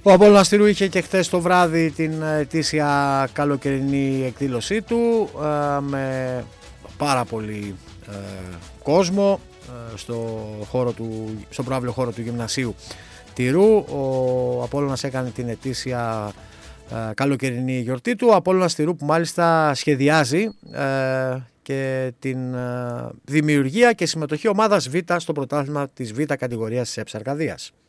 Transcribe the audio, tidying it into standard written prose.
Ο Απόλλωνας Στηρού είχε και χθες το βράδυ την ετήσια καλοκαιρινή εκδήλωσή του με πάρα πολύ κόσμο στο προαύλιο χώρο του Γυμνασίου Τηρού. Ο Απόλλωνας έκανε την ετήσια καλοκαιρινή γιορτή του. Ο Απόλλωνας Στηρού που μάλιστα σχεδιάζει και την δημιουργία και συμμετοχή ομάδας Β στο πρωτάθλημα της Β κατηγορίας της ΕΠΣ Αρκαδίας.